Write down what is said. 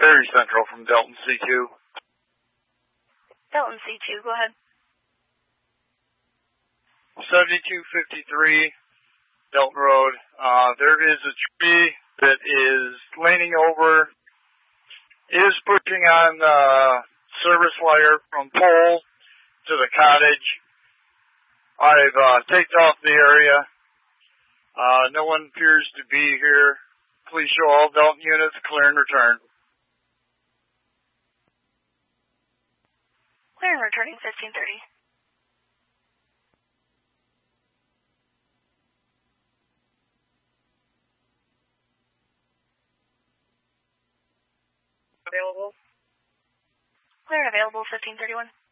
Very Central from Delton C2. Delton C2, go ahead. 7253 Delton Road. There is a tree that is leaning over, is pushing on the service wire from pole to the cottage. I've taped off the area. No one appears to be here. Please show all Delton units clear and return. Clear and returning 1530. Available? Clear and available 1531.